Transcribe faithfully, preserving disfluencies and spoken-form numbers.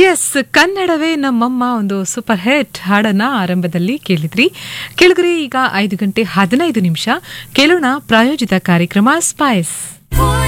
S ಕನ್ನಡವೇ ನಮ್ಮಮ್ಮ ಒಂದು ಸೂಪರ್ ಹಿಟ್ ಹಾಡನ್ನ ಆರಂಭದಲ್ಲಿ ಕೇಳಿದ್ರಿ. ಕೆಳಗರೆ ಈಗ ಐದು ಗಂಟೆ ಹದಿನೈದು ನಿಮಿಷ ಕೇಳೋಣ ಪ್ರಾಯೋಜಿತ ಕಾರ್ಯಕ್ರಮ ಸ್ಪೈಸ್.